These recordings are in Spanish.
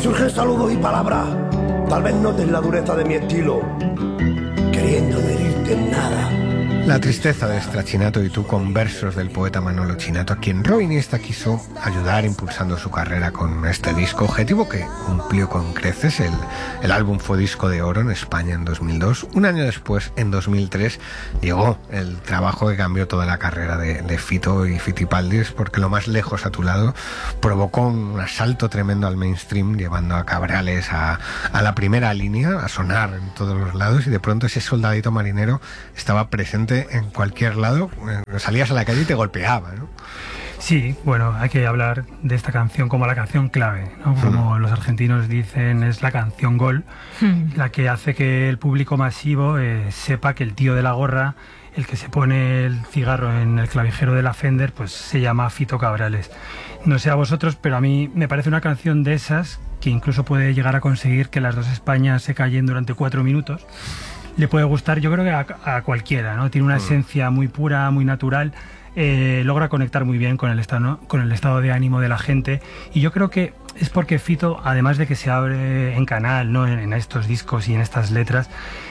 surgen saludos y palabras, tal vez notes la dureza de mi estilo, queriendo no herirte en nada. La tristeza de Strachinato y tú, con versos del poeta Manolo Chinato, a quien Roy Iniesta quiso ayudar impulsando su carrera con este disco, objetivo que cumplió con creces. El álbum fue disco de oro en España en 2002. Un año después, en 2003, llegó el trabajo que cambió toda la carrera de Fito y Fitipaldis, porque Lo más lejos a tu lado provocó un asalto tremendo al mainstream, llevando a Cabrales a la primera línea, a sonar en todos los lados, y de pronto ese soldadito marinero estaba presente en cualquier lado. Salías a la calle y te golpeaba, ¿no? Sí, bueno, hay que hablar de esta canción como la canción clave, ¿no? Como los argentinos dicen, es la canción gol, la que hace que el público masivo sepa que el tío de la gorra, el que se pone el cigarro en el clavijero de la Fender, pues se llama Fito Cabrales. No sé a vosotros, pero a mí me parece una canción de esas que incluso puede llegar a conseguir que las dos Españas se callen durante 4 minutos. Le puede gustar, yo creo que a cualquiera, ¿no? Tiene una esencia muy pura, muy natural, logra conectar muy bien con el estado de ánimo de la gente, y yo creo que es porque Fito, además de que se abre en canal, ¿no? en estos discos y en estas letras,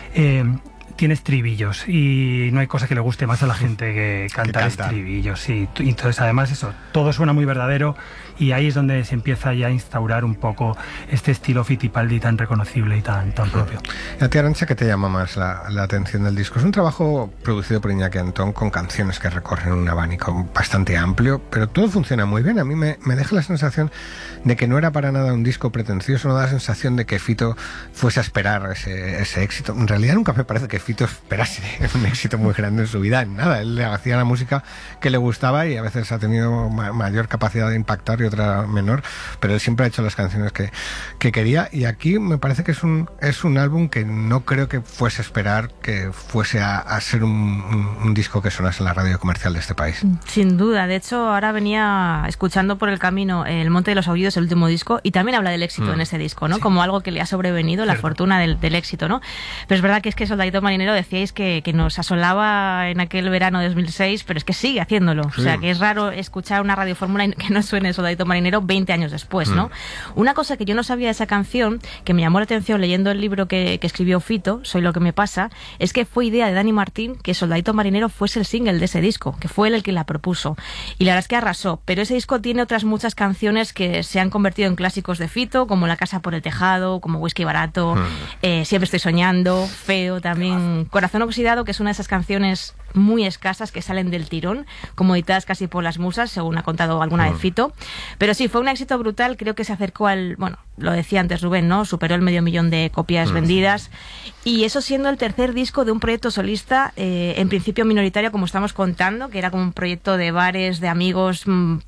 tiene estribillos, y no hay cosa que le guste más a la gente que cantar estribillos, sí. Y entonces, además, eso, todo suena muy verdadero, y ahí es donde se empieza ya a instaurar un poco este estilo Fitipaldi tan reconocible y tan propio. ¿Y a ti, Arantxa, qué te llama más la atención del disco? Es un trabajo producido por Iñaki Antón, con canciones que recorren un abanico bastante amplio, pero todo funciona muy bien. A mí me deja la sensación de que no era para nada un disco pretencioso, no da la sensación de que Fito fuese a esperar ese éxito. En realidad nunca me parece que Fito esperase un éxito muy grande en su vida, en nada. Él le hacía la música que le gustaba, y a veces ha tenido mayor capacidad de impactar y otra menor, pero él siempre ha hecho las canciones que quería, y aquí me parece que es un álbum que no creo que fuese a esperar que fuese a ser un disco que sonase en la radio comercial de este país. Sin duda. De hecho, ahora venía escuchando por el camino El Monte de los Aullidos, el último disco, y también habla del éxito en ese disco, ¿no? Sí. Como algo que le ha sobrevenido, la fortuna del éxito, ¿no? Pero es verdad que Soldadito Marinero, decíais que nos asolaba en aquel verano de 2006, pero es que sigue haciéndolo. Sí. O sea, que es raro escuchar una radiofórmula que no suene Soldadito Marinero 20 años después, ¿no? Una cosa que yo no sabía de esa canción, que me llamó la atención leyendo el libro que escribió Fito, Soy lo que me pasa, es que fue idea de Dani Martín que Soldadito Marinero fuese el single de ese disco, que fue él el que la propuso. Y la verdad es que arrasó. Pero ese disco tiene otras muchas canciones que se han convertido en clásicos de Fito, como La casa por el tejado, como Whisky barato, Siempre estoy soñando, Feo también, Corazón oxidado, que es una de esas canciones muy escasas que salen del tirón, como editadas casi por las musas, según ha contado alguna vez Fito. Pero sí, fue un éxito brutal. Creo que se acercó bueno, lo decía antes Rubén, ¿no? Superó el 500.000 de copias vendidas. Y eso siendo el tercer disco de un proyecto solista, en principio minoritario, como estamos contando, que era como un proyecto de bares, de amigos,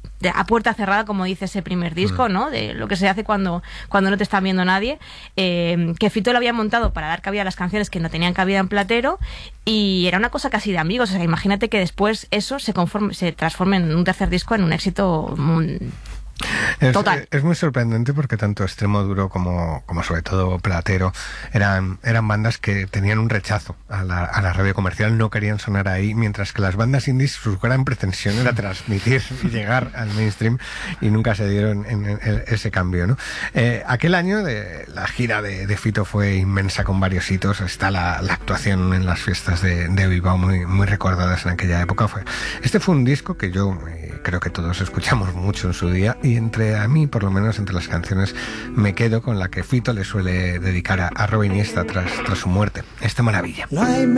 a puerta cerrada, como dice ese primer disco, ¿no? De lo que se hace cuando no te está viendo nadie. Que Fito lo había montado para dar cabida a las canciones que no tenían cabida en Platero, y era una cosa casi de amigos. O sea, imagínate que después eso se transforme en un tercer disco, en un éxito total. Es muy sorprendente, porque tanto Extremo Duro como sobre todo Platero eran bandas que tenían un rechazo a la radio comercial, no querían sonar ahí, mientras que las bandas indies, su gran pretensión era transmitir y llegar al mainstream, y nunca se dieron en ese cambio, ¿no? Aquel año la gira de Fito fue inmensa, con varios hitos. Está la actuación en las fiestas de Bilbao, muy recordadas en aquella época. Este fue un disco que yo creo que todos escuchamos mucho en su día, y a mí, por lo menos entre las canciones, me quedo con la que Fito le suele dedicar a Roy Iniesta tras su muerte, esta maravilla.